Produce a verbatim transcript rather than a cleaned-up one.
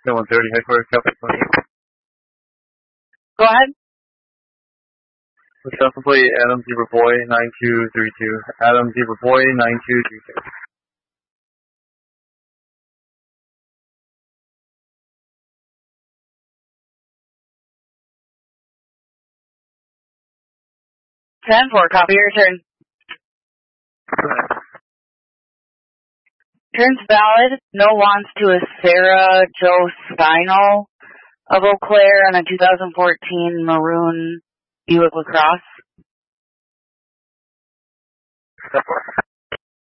one thirty, headquarters, Delta Plate. Go ahead. Delta Plate, Adam Zebra Boy, nine two three two. Adam Zebra Boy, nine two three two. ten four, copy your return. Turn's valid. No wants to a Sarah Joe Spinal of Eau Claire on a two thousand fourteen maroon Buick LaCrosse. Step four.